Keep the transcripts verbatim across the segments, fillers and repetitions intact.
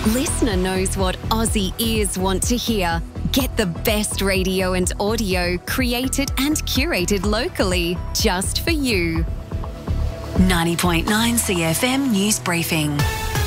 Listener knows what Aussie ears want to hear. Get the best radio and audio created and curated locally, just for you. ninety point nine C F M News Briefing.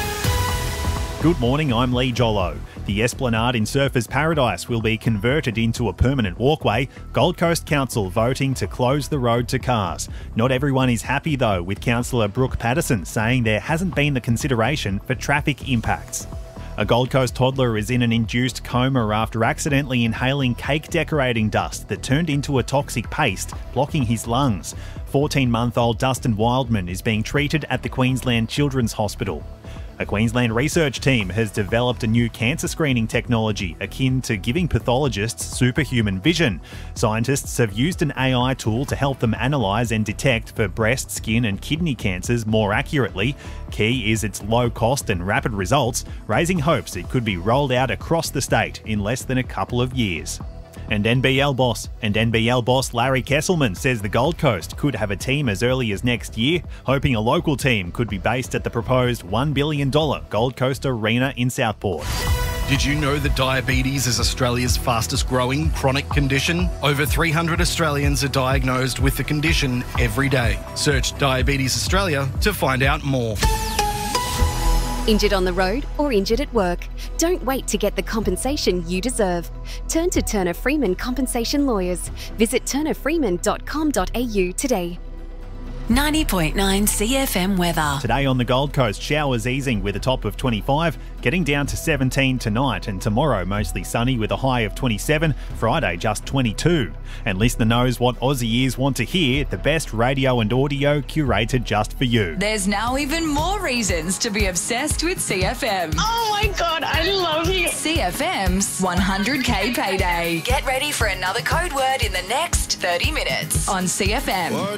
Good morning, I'm Lee Jollo. The Esplanade in Surfers Paradise will be converted into a permanent walkway. Gold Coast Council voting to close the road to cars. Not everyone is happy though, with Councillor Brooke Patterson saying there hasn't been the consideration for traffic impacts. A Gold Coast toddler is in an induced coma after accidentally inhaling cake decorating dust that turned into a toxic paste, blocking his lungs. fourteen-month-old Dustin Wildman is being treated at the Queensland Children's Hospital. A Queensland research team has developed a new cancer screening technology akin to giving pathologists superhuman vision. Scientists have used an A I tool to help them analyse and detect for breast, skin and kidney cancers more accurately. Key is its low cost and rapid results, raising hopes it could be rolled out across the state in less than a couple of years. And N B L boss and N B L boss Larry Kesselman says the Gold Coast could have a team as early as next year, hoping a local team could be based at the proposed one billion dollars Gold Coast Arena in Southport. Did you know that diabetes is Australia's fastest growing chronic condition? Over three hundred Australians are diagnosed with the condition every day. Search Diabetes Australia to find out more. Injured on the road or injured at work? Don't wait to get the compensation you deserve. Turn to Turner Freeman Compensation Lawyers. Visit turner freeman dot com dot a u today. ninety point nine C F M weather. Today on the Gold Coast, showers easing with a top of twenty-five, getting down to seventeen tonight, and tomorrow mostly sunny with a high of twenty-seven, Friday just twenty-two. And listener knows what Aussie ears want to hear, the best radio and audio curated just for you. There's now even more reasons to be obsessed with C F M. Oh my God, I love you. C F M's one hundred K payday. Get ready for another code word in the next thirty minutes On C F M.